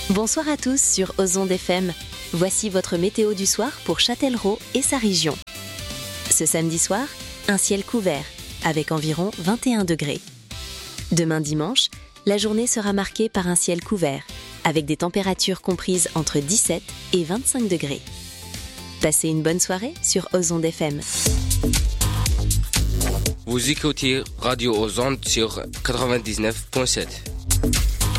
Bonsoir à tous sur Ozonde FM. Voici votre météo du soir pour Châtellerault et sa région. Ce samedi soir, un ciel couvert avec environ 21 degrés. Demain dimanche, la journée sera marquée par un ciel couvert avec des températures comprises entre 17 et 25 degrés. Passez une bonne soirée sur Ozonde FM. Vous écoutez Radio Ozonde sur 99.7.